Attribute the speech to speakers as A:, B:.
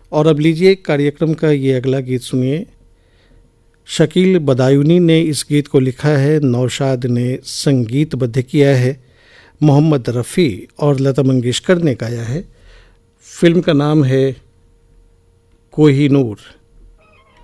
A: और अब लीजिए कार्यक्रम का ये अगला गीत सुनिए। शकील बदायूनी ने इस गीत को लिखा है, नौशाद ने संगीतबद्ध किया है, मोहम्मद रफ़ी और लता मंगेशकर ने गाया है। फिल्म का नाम है कोहिनूर।